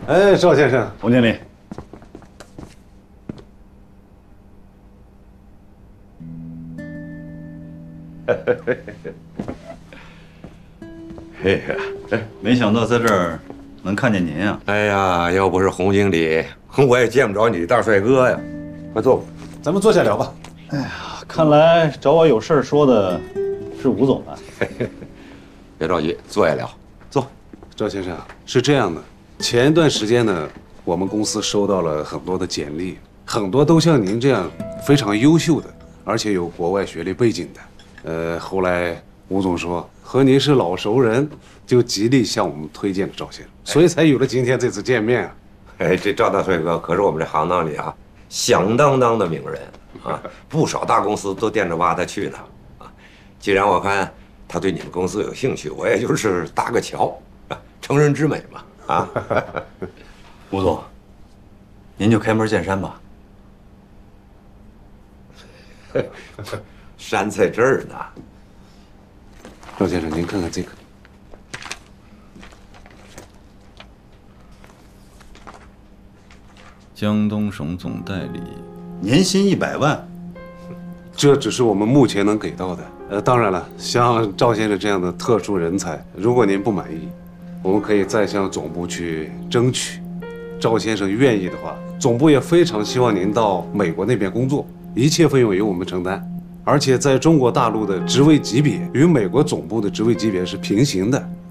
哎，赵先生， 洪经理。嘿呀，没想到在这儿能看见您呀！ 哎呀，要不是洪经理，我也见不着你大帅哥呀。快坐吧， 咱们坐下聊吧。 哎呀，看来找我有事说的是吴总啊。 别着急，坐下聊。坐。 赵先生，是这样的，前一段时间呢，我们公司收到了很多的简历，很多都像您这样非常优秀的，而且有国外学历背景的。后来吴总说和您是老熟人，就极力向我们推荐了赵先生，所以才有了今天这次见面啊。 哎，这赵大帅哥可是我们这行当里啊响当当的名人啊，不少大公司都惦着挖他去呢。啊，既然我看他对你们公司有兴趣，我也就是搭个桥，成人之美嘛。啊， 吴总，您就开门见山吧。 山在这儿呢。 赵先生，您看看这个。 江东省总代理，年薪100万， 这只是我们目前能给到的。当然了，像赵先生这样的特殊人才，如果您不满意，我们可以再向总部去争取。赵先生愿意的话，总部也非常希望您到美国那边工作，一切费用由我们承担。而且在中国大陆的职位级别与美国总部的职位级别是平行的。